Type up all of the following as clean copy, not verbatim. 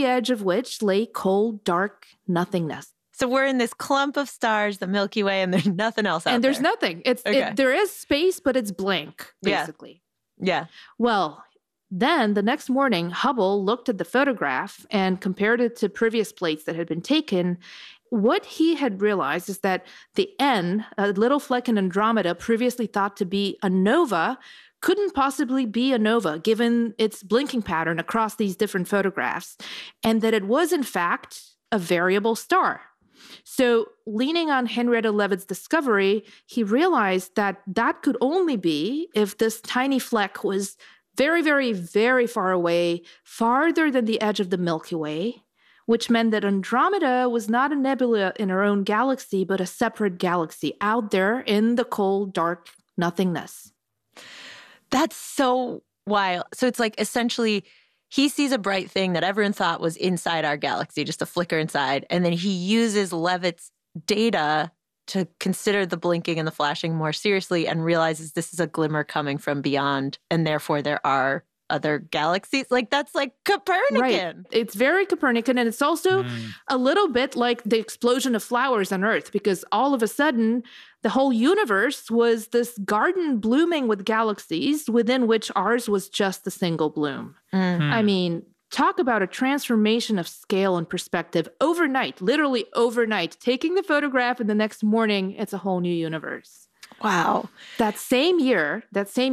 the edge of which lay cold, dark nothingness. So we're in this clump of stars, the Milky Way, and there's nothing else out there. And there's nothing. There is space, but it's blank, basically. Yeah. Well, then the next morning, Hubble looked at the photograph and compared it to previous plates that had been taken. What he had realized is that the N, a little fleck in Andromeda, previously thought to be a nova, couldn't possibly be a nova given its blinking pattern across these different photographs, and that it was, in fact, a variable star. So, leaning on Henrietta Leavitt's discovery, he realized that that could only be if this tiny fleck was very, very, very far away, farther than the edge of the Milky Way, which meant that Andromeda was not a nebula in our own galaxy, but a separate galaxy out there in the cold, dark nothingness. That's so wild. So it's like essentially he sees a bright thing that everyone thought was inside our galaxy, just a flicker inside. And then he uses Leavitt's data to consider the blinking and the flashing more seriously and realizes this is a glimmer coming from beyond. And therefore there are other galaxies. Like that's like Copernican. Right. It's very Copernican. And it's also a little bit like the explosion of flowers on Earth, because all of a sudden the whole universe was this garden blooming with galaxies within which ours was just a single bloom. I mean, talk about a transformation of scale and perspective overnight, literally overnight. Taking the photograph and the next morning, it's a whole new universe. Wow. That same year,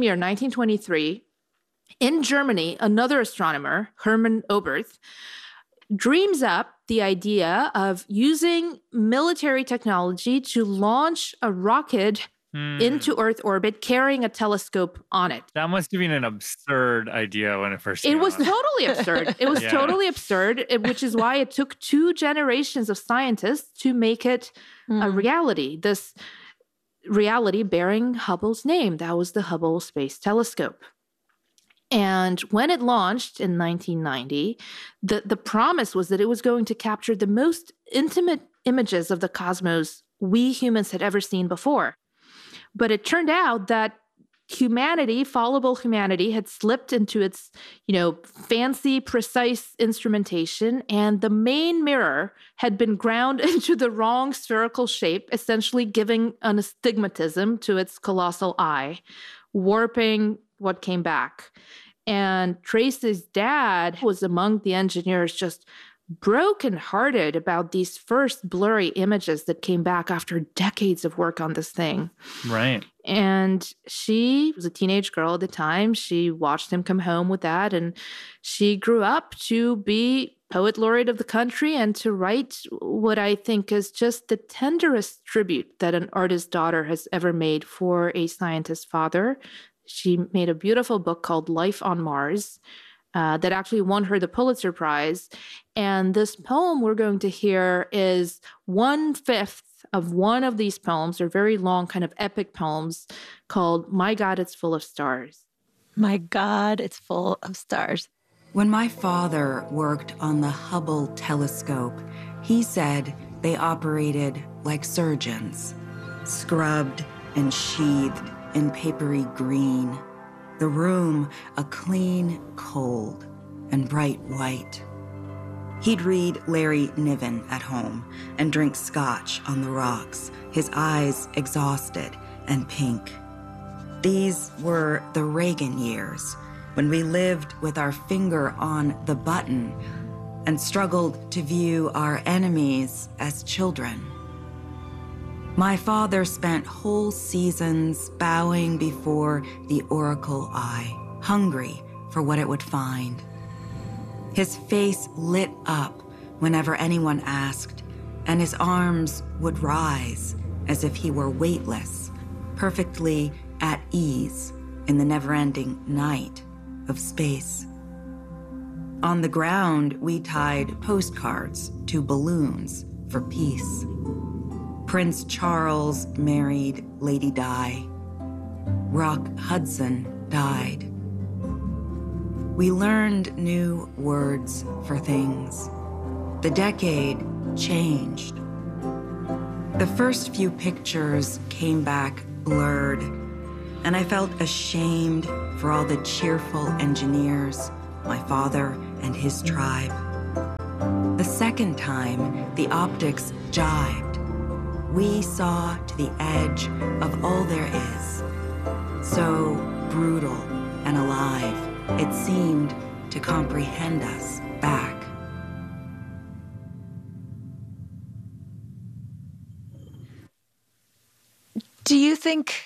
1923, in Germany, another astronomer, Hermann Oberth, dreams up the idea of using military technology to launch a rocket into Earth orbit carrying a telescope on it. That must have been an absurd idea when it first came It was out. totally absurd. It was totally absurd, which is why it took 2 generations of scientists to make it a reality. This reality bearing Hubble's name. That was the Hubble Space Telescope. And when it launched in 1990, the promise was that it was going to capture the most intimate images of the cosmos we humans had ever seen before. But it turned out that fallible humanity, had slipped into its, fancy, precise instrumentation, and the main mirror had been ground into the wrong spherical shape, essentially giving an astigmatism to its colossal eye, warping what came back. And Trace's dad was among the engineers, just brokenhearted about these first blurry images that came back after decades of work on this thing. Right. And she was a teenage girl at the time. She watched him come home with that, and she grew up to be poet laureate of the country and to write what I think is just the tenderest tribute that an artist's daughter has ever made for a scientist's father. She made a beautiful book called Life on Mars that actually won her the Pulitzer Prize. And this poem we're going to hear is 1/5 of one of these poems. They're very long, kind of epic poems called My God, It's Full of Stars. My God, it's full of stars. When my father worked on the Hubble telescope, he said they operated like surgeons, scrubbed and sheathed in papery green, the room a clean cold and bright white. He'd read Larry Niven at home and drink scotch on the rocks, his eyes exhausted and pink. These were the Reagan years, when we lived with our finger on the button and struggled to view our enemies as children. My father spent whole seasons bowing before the oracle eye, hungry for what it would find. His face lit up whenever anyone asked, and his arms would rise as if he were weightless, perfectly at ease in the never-ending night of space. On the ground, we tied postcards to balloons for peace. Prince Charles married Lady Di. Rock Hudson died. We learned new words for things. The decade changed. The first few pictures came back blurred, and I felt ashamed for all the cheerful engineers, my father and his tribe. second time, the optics jibed. We saw to the edge of all there is. So brutal and alive, it seemed to comprehend us back. Do you think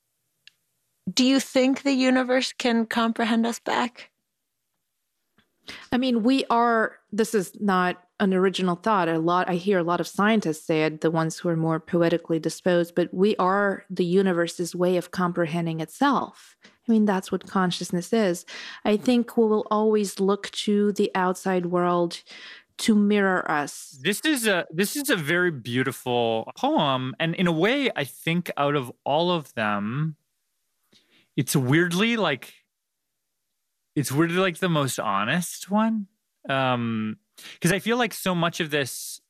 the universe can comprehend us back? I mean, this is not an original thought. I hear a lot of scientists say it, the ones who are more poetically disposed, but we are the universe's way of comprehending itself. I mean, that's what consciousness is. I think we will always look to the outside world to mirror us. This is a very beautiful poem. And in a way, I think out of all of them, it's weirdly like the most honest one. Because I feel like so much of this,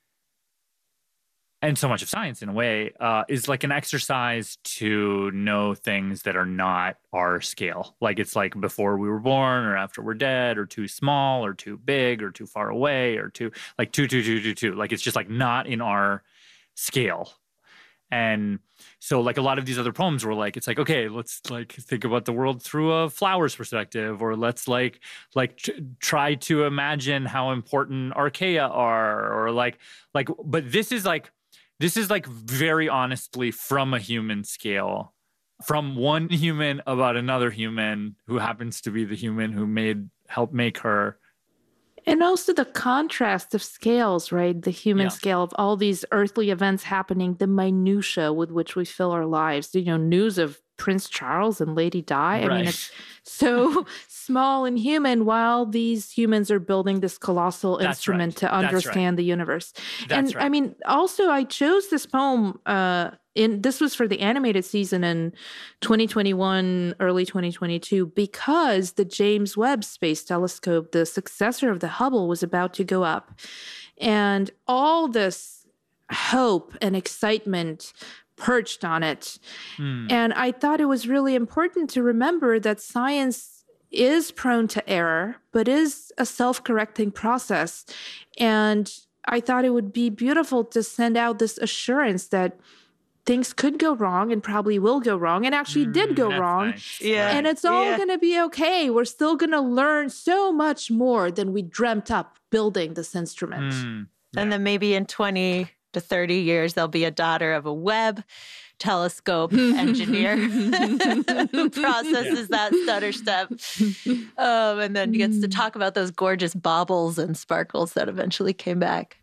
and so much of science in a way, is like an exercise to know things that are not our scale. Like it's like before we were born or after we're dead, or too small or too big or too far away or too. Like it's just like not in our scale. And so like a lot of these other poems were like, it's like, okay, let's like think about the world through a flower's perspective, or let's try to imagine how important archaea are, or but this is like very honestly from a human scale, from one human about another human who happens to be the human who helped make her. And also the contrast of scales, right? The human scale of all these earthly events happening, the minutia with which we fill our lives. News of Prince Charles and Lady Di. Right. I mean, it's so small and human, while these humans are building this colossal instrument to understand the universe. I mean, also I chose this poem this was for the animated season in 2021, early 2022, because the James Webb Space Telescope, the successor of the Hubble, was about to go up. And all this hope and excitement perched on it. And I thought it was really important to remember that science is prone to error, but is a self-correcting process. And I thought it would be beautiful to send out this assurance that things could go wrong and probably will go wrong and actually did go wrong. Nice. Yeah. And it's all going to be okay. We're still going to learn so much more than we dreamt up building this instrument. And then maybe in 20 to 30 years, there'll be a daughter of a Webb telescope engineer who processes that stutter step and then gets to talk about those gorgeous baubles and sparkles that eventually came back.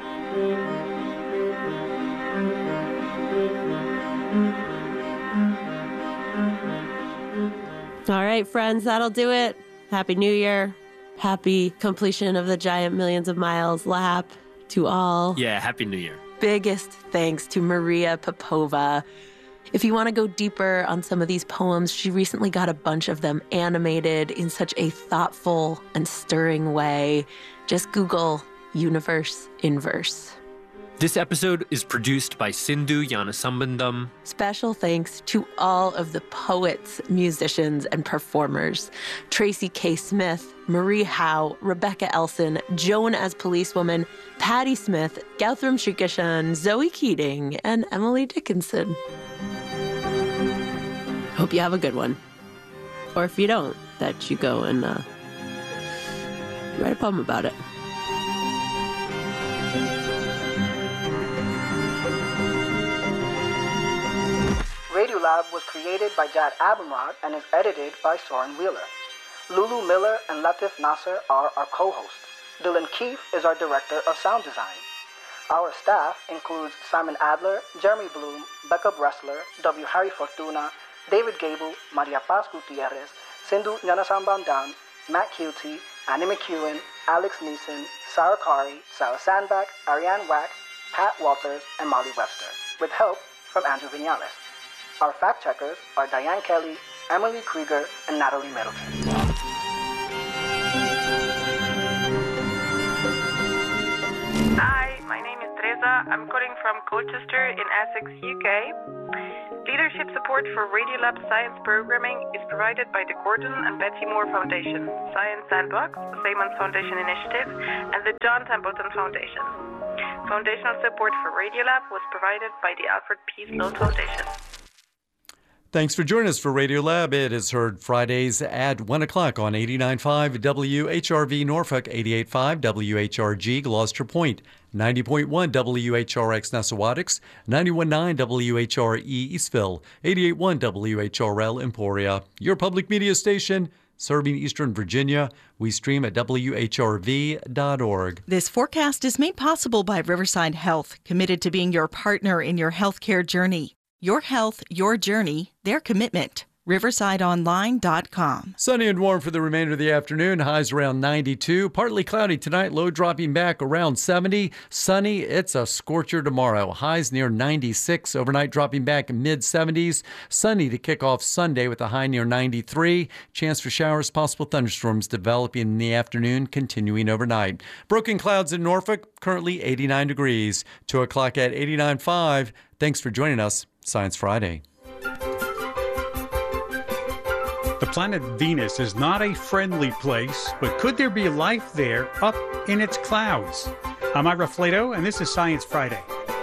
All right, friends, that'll do it. Happy New Year. Happy completion of the giant millions of miles lap to all. Yeah, Happy New Year. Biggest thanks to Maria Popova. If you want to go deeper on some of these poems, she recently got a bunch of them animated in such a thoughtful and stirring way. Just Google Universe in Verse. This episode is produced by Sindhu Yanasambandam. Special thanks to all of the poets, musicians, and performers. Tracy K. Smith, Marie Howe, Rebecca Elson, Joan as Policewoman, Patti Smith, Gautam Srikishan, Zoe Keating, and Emily Dickinson. Hope you have a good one. Or if you don't, that you go and write a poem about it. Radiolab was created by Jad Abumrad and is edited by Soren Wheeler. Lulu Miller and Latif Nasser are our co-hosts. Dylan Keefe is our director of sound design. Our staff includes Simon Adler, Jeremy Bloom, Becca Bressler, W. Harry Fortuna, David Gable, Maria Paz Gutierrez, Sindhu Gnanasambandan, Matt Cutie, Annie McEwen, Alex Neeson, Sarah Kari, Sarah Sandback, Ariane Wack, Pat Walters, and Molly Webster, with help from Andrew Vinales. Our fact-checkers are Diane Kelly, Emily Krieger, and Natalie Middleton. Hi, my name is Teresa. I'm calling from Colchester in Essex, UK. Leadership support for Radiolab science programming is provided by the Gordon and Betty Moore Foundation, Science Sandbox, Simons Foundation Initiative, and the John Templeton Foundation. Foundational support for Radiolab was provided by the Alfred P. Sloan Foundation. Thanks for joining us for Radiolab. It is heard Fridays at 1 o'clock on 89.5 WHRV Norfolk, 88.5 WHRG Gloucester Point, 90.1 WHRX Nessawadox, 91.9 WHRE Eastville, 88.1 WHRL Emporia. Your public media station serving Eastern Virginia. We stream at WHRV.org. This forecast is made possible by Riverside Health, committed to being your partner in your healthcare journey. Your health, your journey, their commitment. RiversideOnline.com. Sunny and warm for the remainder of the afternoon. Highs around 92. Partly cloudy tonight. Low dropping back around 70. Sunny. It's a scorcher tomorrow. Highs near 96. Overnight dropping back mid-70s. Sunny to kick off Sunday with a high near 93. Chance for showers, possible thunderstorms developing in the afternoon, continuing overnight. Broken clouds in Norfolk. Currently 89 degrees. 2 o'clock at 89.5. Thanks for joining us. Science Friday. The planet Venus is not a friendly place, but could there be life there up in its clouds? I'm Ira Flato, and this is Science Friday.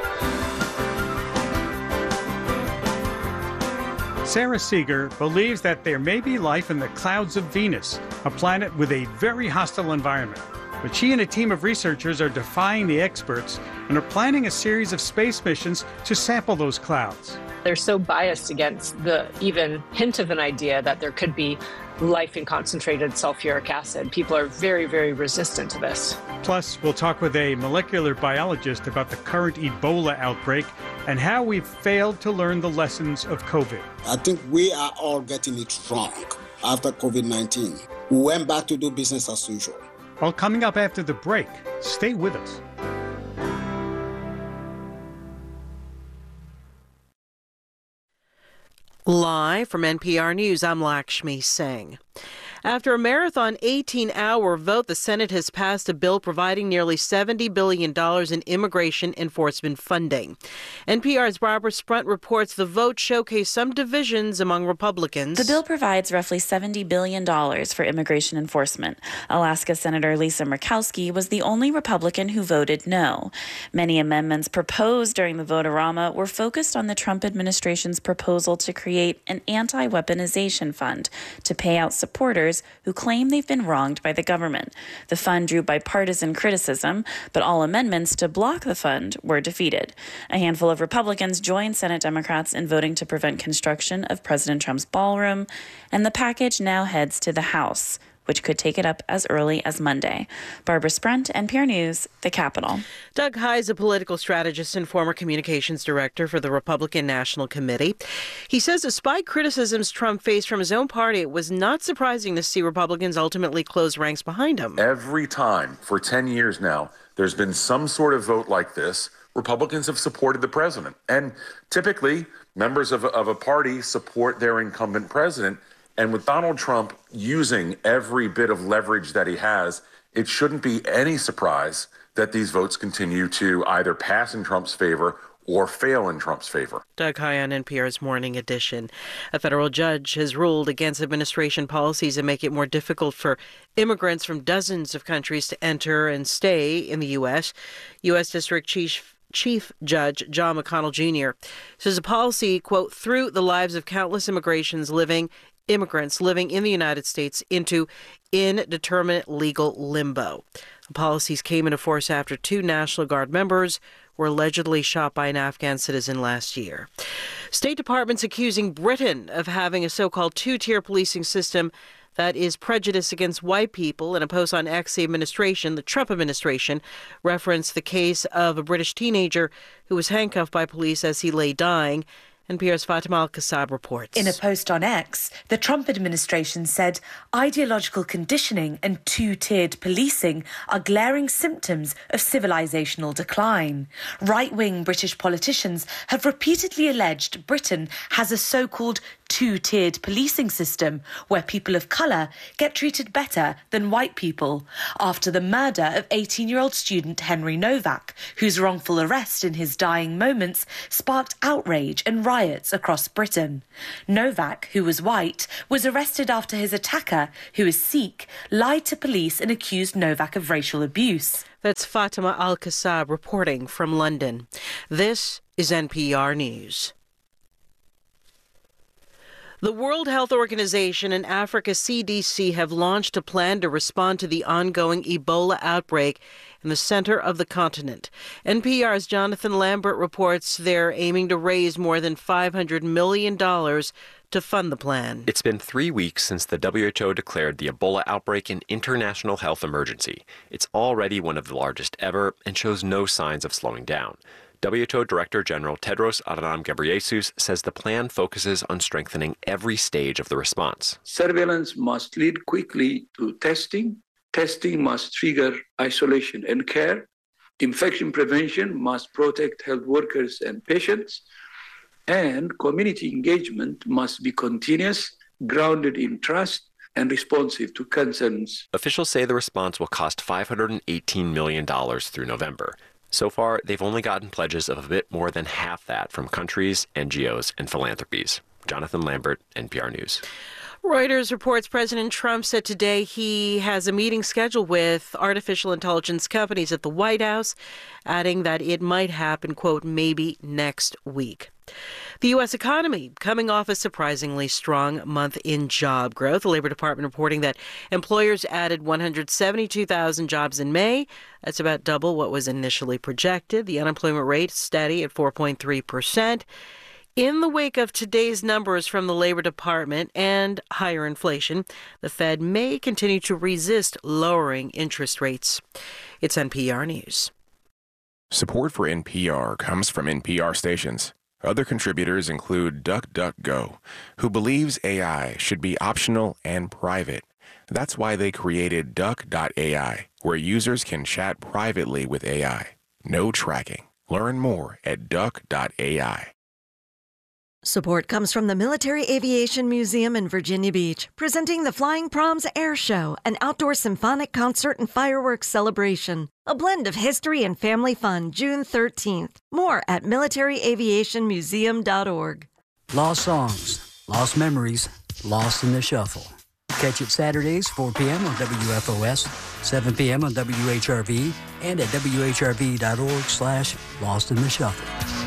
Sarah Seeger believes that there may be life in the clouds of Venus, a planet with a very hostile environment. But she and a team of researchers are defying the experts and are planning a series of space missions to sample those clouds. They're so biased against the even hint of an idea that there could be life in concentrated sulfuric acid. People are very, very resistant to this. Plus, we'll talk with a molecular biologist about the current Ebola outbreak and how we've failed to learn the lessons of COVID. I think we are all getting it wrong after COVID-19. We went back to do business as usual. Well, coming up after the break, stay with us. Live from NPR News, I'm Lakshmi Singh. After a marathon 18-hour vote, the Senate has passed a bill providing nearly $70 billion in immigration enforcement funding. NPR's Barbara Sprunt reports the vote showcased some divisions among Republicans. The bill provides roughly $70 billion for immigration enforcement. Alaska Senator Lisa Murkowski was the only Republican who voted no. Many amendments proposed during the vote-a-rama were focused on the Trump administration's proposal to create an anti-weaponization fund to pay out supporters who claim they've been wronged by the government. The fund drew bipartisan criticism, but all amendments to block the fund were defeated. A handful of Republicans joined Senate Democrats in voting to prevent construction of President Trump's ballroom, and the package now heads to the House, which could take it up as early as Monday. Barbara Sprunt, NPR News, the Capitol. Doug Heye is a political strategist and former communications director for the Republican National Committee. He says despite criticisms Trump faced from his own party, it was not surprising to see Republicans ultimately close ranks behind him. Every time for 10 years now, there's been some sort of vote like this. Republicans have supported the president. And typically, members of a party support their incumbent president. And with Donald Trump using every bit of leverage that he has, it shouldn't be any surprise that these votes continue to either pass in Trump's favor or fail in Trump's favor. Doug Heye on NPR's Morning Edition. A federal judge has ruled against administration policies that make it more difficult for immigrants from dozens of countries to enter and stay in the U.S. U.S. District Chief Judge John McConnell Jr. says the policy, quote, threw the lives of countless immigrants living in the United States into indeterminate legal limbo. The policies came into force after 2 National Guard members were allegedly shot by an Afghan citizen last year. State Department's accusing Britain of having a so-called 2-tier policing system that is prejudiced against white people. In a post on X, the Trump administration, referenced the case of a British teenager who was handcuffed by police as he lay dying. NPR's Fatima Al-Kassab reports. In a post on X, the Trump administration said ideological conditioning and 2-tiered policing are glaring symptoms of civilizational decline. Right-wing British politicians have repeatedly alleged Britain has a so-called two-tiered policing system where people of colour get treated better than white people after the murder of 18-year-old student Henry Novak, whose wrongful arrest in his dying moments sparked outrage and riots across Britain. Novak, who was white, was arrested after his attacker, who is Sikh, lied to police and accused Novak of racial abuse. That's Fatima Al-Kassab reporting from London. This is NPR News. The World Health Organization and Africa CDC have launched a plan to respond to the ongoing Ebola outbreak in the center of the continent. NPR's Jonathan Lambert reports they're aiming to raise more than $500 million to fund the plan. It's been 3 weeks since the WHO declared the Ebola outbreak an international health emergency. It's already one of the largest ever and shows no signs of slowing down. WHO Director General Tedros Adhanom Ghebreyesus says the plan focuses on strengthening every stage of the response. Surveillance must lead quickly to testing. Testing must trigger isolation and care. Infection prevention must protect health workers and patients. And community engagement must be continuous, grounded in trust, and responsive to concerns. Officials say the response will cost $518 million through November. So far, they've only gotten pledges of a bit more than half that from countries, NGOs, and philanthropies. Jonathan Lambert, NPR News. Reuters reports President Trump said today he has a meeting scheduled with artificial intelligence companies at the White House, adding that it might happen, quote, maybe next week. The U.S. economy coming off a surprisingly strong month in job growth. The Labor Department reporting that employers added 172,000 jobs in May. That's about double what was initially projected. The unemployment rate steady at 4.3%. In the wake of today's numbers from the Labor Department and higher inflation, the Fed may continue to resist lowering interest rates. It's NPR News. Support for NPR comes from NPR stations. Other contributors include DuckDuckGo, who believes AI should be optional and private. That's why they created Duck.ai, where users can chat privately with AI. No tracking. Learn more at Duck.ai. Support comes from the Military Aviation Museum in Virginia Beach, presenting the Flying Proms Air Show, an outdoor symphonic concert and fireworks celebration. A blend of history and family fun, June 13th. More at militaryaviationmuseum.org. Lost songs, lost memories, lost in the shuffle. Catch it Saturdays, 4 p.m. on WFOS, 7 p.m. on WHRV, and at WHRV.org/Lost in the Shuffle.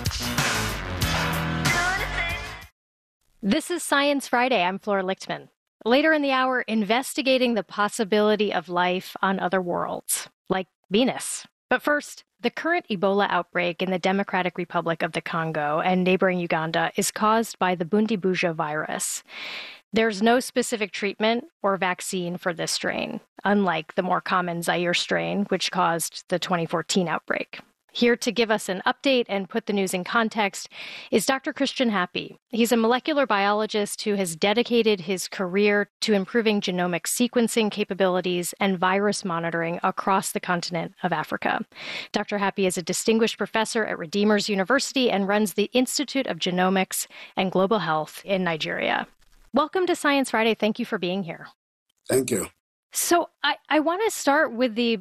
This is Science Friday. I'm Flora Lichtman. Later in the hour, investigating the possibility of life on other worlds, like Venus. But first, the current Ebola outbreak in the Democratic Republic of the Congo and neighboring Uganda is caused by the Bundibugyo virus. There's no specific treatment or vaccine for this strain, unlike the more common Zaire strain, which caused the 2014 outbreak. Here to give us an update and put the news in context is Dr. Christian Happy. He's a molecular biologist who has dedicated his career to improving genomic sequencing capabilities and virus monitoring across the continent of Africa. Dr. Happy is a distinguished professor at Redeemers University and runs the Institute of Genomics and Global Health in Nigeria. Welcome to Science Friday. Thank you for being here. Thank you. So I want to start with the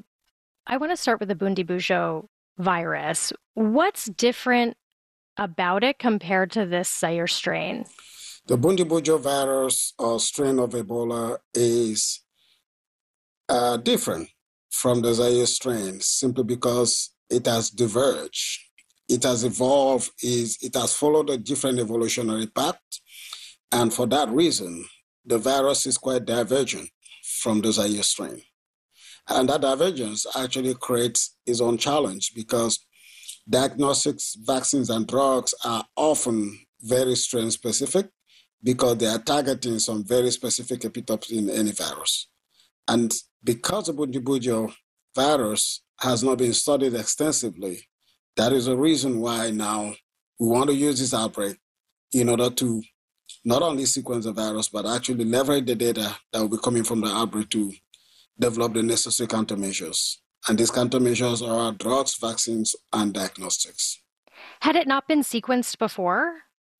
Bundibugyo virus. What's different about it compared to this Zaire strain? The Bundibugyo virus or strain of Ebola is different from the Zaire strain simply because it has diverged. It has evolved, it has followed a different evolutionary path. And for that reason, the virus is quite divergent from the Zaire strain. And that divergence actually creates its own challenge because diagnostics, vaccines, and drugs are often very strain-specific because they are targeting some very specific epitopes in any virus. And because the Bundibugyo virus has not been studied extensively, that is a reason why now we want to use this outbreak in order to not only sequence the virus, but actually leverage the data that will be coming from the outbreak to develop the necessary countermeasures. And these countermeasures are drugs, vaccines, and diagnostics. Had it not been sequenced before?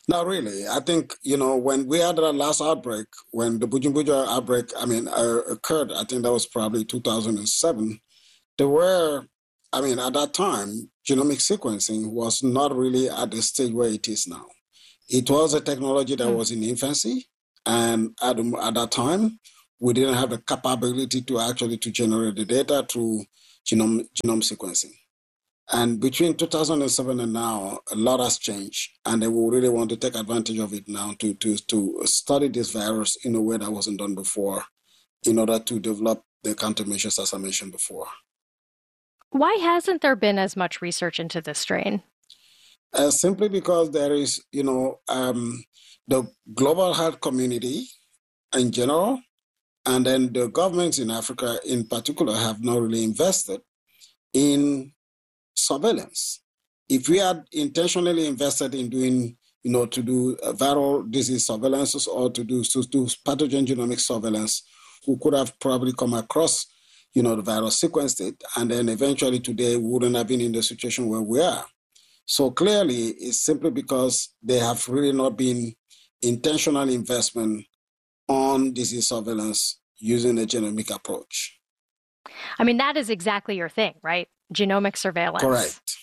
Not really. I think, when we had our last outbreak, when the Bujumbura outbreak, occurred, I think that was probably 2007, there were, at that time, genomic sequencing was not really at the stage where it is now. It was a technology that was in infancy, and at that time, we didn't have the capability to generate the data through genome sequencing. And between 2007 and now, a lot has changed, and they will really want to take advantage of it now to study this virus in a way that wasn't done before, in order to develop the countermeasures, as I mentioned before. Why hasn't there been as much research into this strain? Simply because there is, the global health community in general, and then the governments in Africa in particular have not really invested in surveillance. If we had intentionally invested in doing, to do viral disease surveillance or to do pathogen genomic surveillance, we could have probably come across, the virus, sequenced it, and then eventually today we wouldn't have been in the situation where we are. So clearly, it's simply because there have really not been intentional investment on disease surveillance using a genomic approach. That is exactly your thing, right? Genomic surveillance. Correct.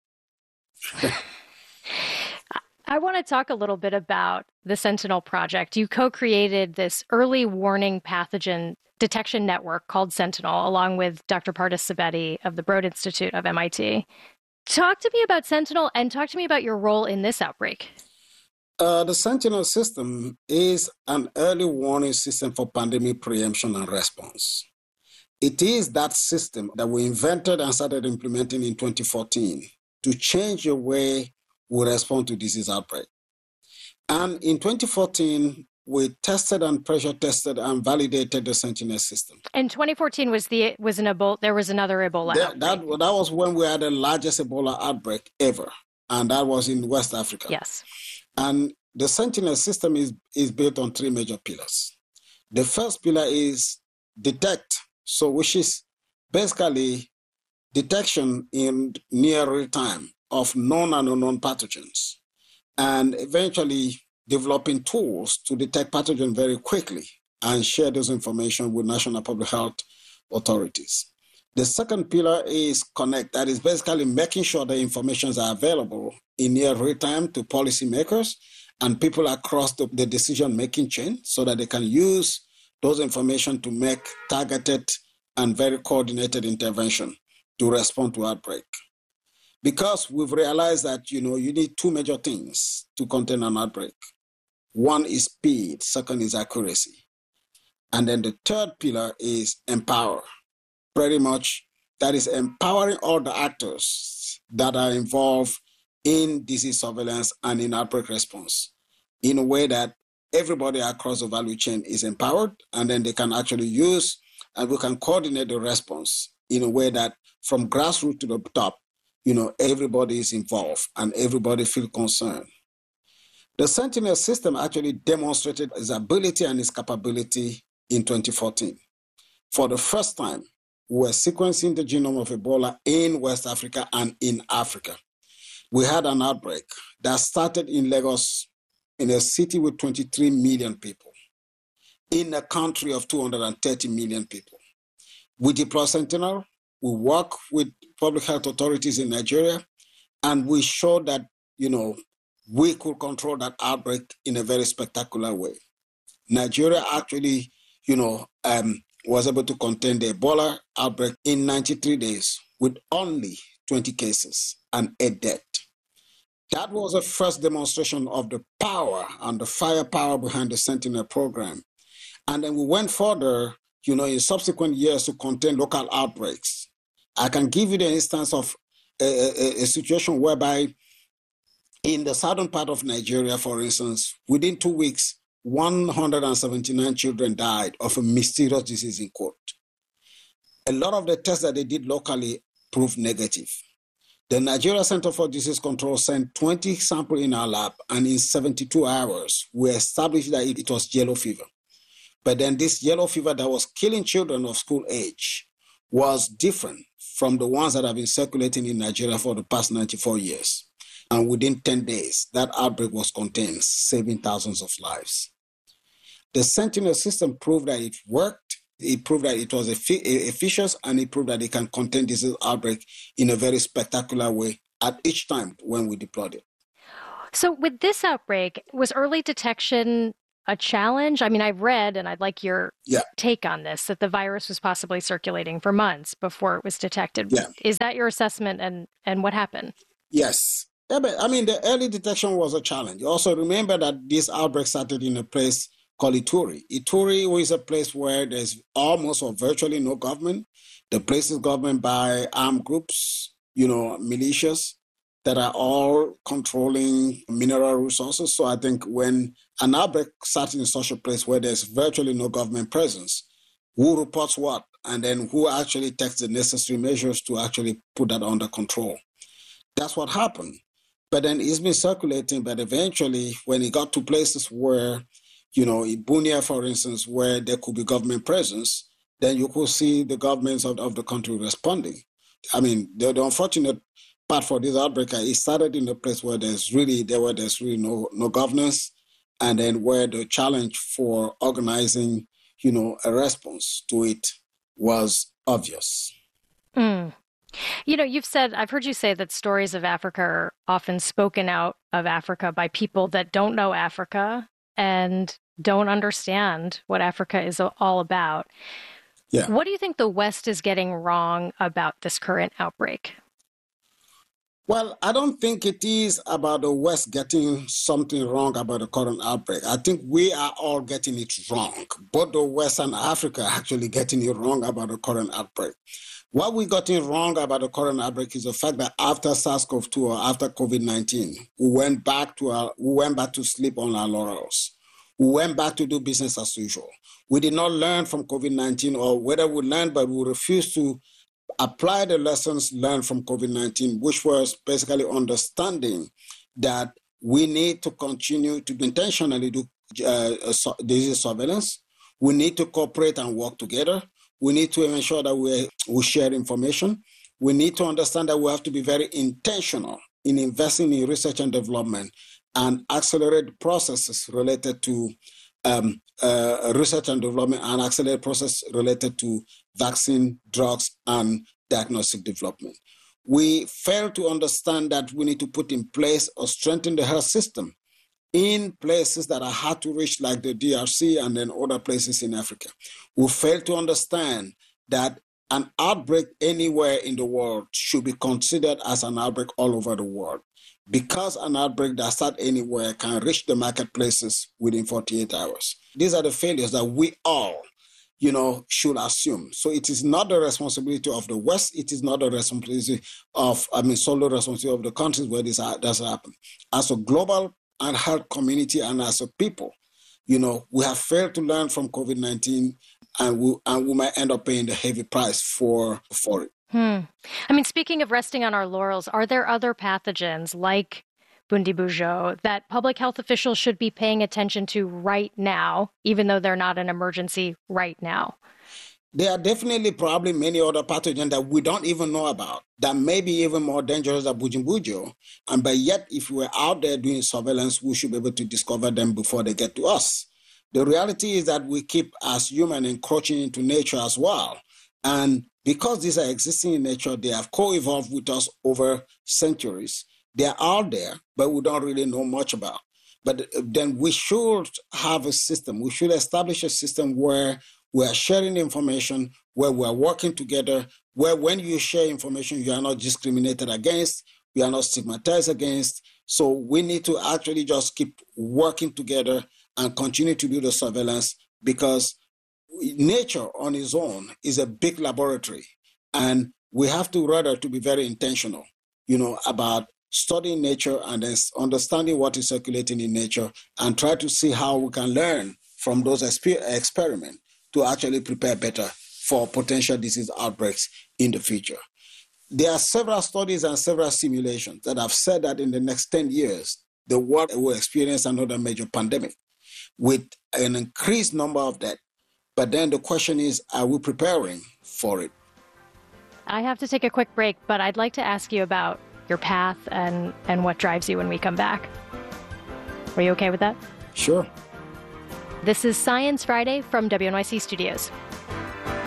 I want to talk a little bit about the Sentinel Project. You co-created this early warning pathogen detection network called Sentinel, along with Dr. Pardis Sabeti of the Broad Institute of MIT. Talk to me about Sentinel and talk to me about your role in this outbreak. The Sentinel system is an early warning system for pandemic preemption and response. It is that system that we invented and started implementing in 2014 to change the way we respond to disease outbreak. And in 2014, we tested and pressure tested and validated the Sentinel system. In 2014 there was another Ebola outbreak. That was when we had the largest Ebola outbreak ever, and that was in West Africa. Yes. And the Sentinel system is built on three major pillars. The first pillar is detect, which is basically detection in near real time of known and unknown pathogens, and eventually developing tools to detect pathogens very quickly and share those information with national public health authorities. The second pillar is connect, that is basically making sure the information are available in near real time to policymakers and people across the decision-making chain so that they can use those information to make targeted and very coordinated intervention to respond to outbreak. Because we've realized that, you need two major things to contain an outbreak. One is speed, second is accuracy. And then the third pillar is empower. Pretty much, that is empowering all the actors that are involved in disease surveillance and in outbreak response in a way that everybody across the value chain is empowered, and then they can actually use and we can coordinate the response in a way that from grassroots to the top, everybody is involved and everybody feels concerned. The Sentinel system actually demonstrated its ability and its capability in 2014. For the first time, we were sequencing the genome of Ebola in West Africa and in Africa. We had an outbreak that started in Lagos, in a city with 23 million people, in a country of 230 million people. We deployed Sentinel, we work with public health authorities in Nigeria, and we showed that, we could control that outbreak in a very spectacular way. Nigeria actually, was able to contain the Ebola outbreak in 93 days with only 20 cases and 8 deaths. That was the first demonstration of the power and the firepower behind the Sentinel program. And then we went further, in subsequent years to contain local outbreaks. I can give you the instance of a situation whereby in the southern part of Nigeria, for instance, within 2 weeks, 179 children died of a mysterious disease in quote. A lot of the tests that they did locally proved negative. The Nigeria Center for Disease Control sent 20 samples in our lab, and in 72 hours, we established that it was yellow fever. But then this yellow fever that was killing children of school age was different from the ones that have been circulating in Nigeria for the past 94 years. And within 10 days, that outbreak was contained, saving thousands of lives. The Sentinel system proved that it worked. It proved that it was efficient, and it proved that it can contain disease outbreak in a very spectacular way at each time when we deployed it. So with this outbreak, was early detection a challenge? I mean, I've read, and I'd like your take on this, that the virus was possibly circulating for months before it was detected. Yeah. Is that your assessment, and what happened? Yes. Yeah, but, I mean, the early detection was a challenge. Also, remember that this outbreak started in a place called Ituri. Ituri is a place where there's almost or virtually no government. The place is governed by armed groups, militias that are all controlling mineral resources. So I think when an outbreak starts in such a place where there's virtually no government presence, who reports what, and then who actually takes the necessary measures to actually put that under control. That's what happened. But then it's been circulating, but eventually when it got to places where, in Bunia, for instance, where there could be government presence, then you could see the governments of the country responding. I mean, the unfortunate part for this outbreak, it started in a place where there's really no governance, and then where the challenge for organizing, a response to it was obvious. You've said, I've heard you say that stories of Africa are often spoken out of Africa by people that don't know Africa and don't understand what Africa is all about. Yeah. What do you think the West is getting wrong about this current outbreak? Well, I don't think it is about the West getting something wrong about the current outbreak. I think we are all getting it wrong. Both the West and Africa are actually getting it wrong about the current outbreak. What we got it wrong about the current outbreak is the fact that after SARS-CoV-2 or after COVID-19, we went back to sleep on our laurels. We went back to do business as usual. We did not learn from COVID-19, or whether we learned, but we refused to apply the lessons learned from COVID-19, which was basically understanding that we need to continue to intentionally do disease surveillance. We need to cooperate and work together. We need to ensure that we share information. We need to understand that we have to be very intentional in investing in research and development and accelerate processes related to research and development, and accelerate process related to vaccine, drugs, and diagnostic development. We fail to understand that we need to put in place or strengthen the health system in places that are hard to reach, like the DRC and then other places in Africa. We fail to understand that an outbreak anywhere in the world should be considered as an outbreak all over the world, because an outbreak that starts anywhere can reach the marketplaces within 48 hours. These are the failures that we all, should assume. So it is not the responsibility of the West. It is not the responsibility solo responsibility of the countries where this does happen. As a global and health community and as a people, we have failed to learn from COVID-19, and we might end up paying the heavy price for it. I mean, speaking of resting on our laurels, are there other pathogens like Bundibugyo that public health officials should be paying attention to right now, even though they're not an emergency right now? There are definitely probably many other pathogens that we don't even know about that may be even more dangerous than Bundibugyo. But yet, if we're out there doing surveillance, we should be able to discover them before they get to us. The reality is that we keep, as humans, encroaching into nature as well. And because these are existing in nature, they have co-evolved with us over centuries. They are out there, but we don't really know much about. But then we should have a system. We should establish a system where we are sharing information, where we are working together, where when you share information, you are not discriminated against, you are not stigmatized against. So we need to actually just keep working together and continue to do the surveillance, because nature on its own is a big laboratory. And we have to rather to be very intentional, about studying nature and then understanding what is circulating in nature, and try to see how we can learn from those experiments to actually prepare better for potential disease outbreaks in the future. There are several studies and several simulations that have said that in the next 10 years, the world will experience another major pandemic with an increased number of deaths. But then the question is, are we preparing for it? I have to take a quick break, but I'd like to ask you about your path, and what drives you when we come back. Are you okay with that? Sure. This is Science Friday from WNYC Studios.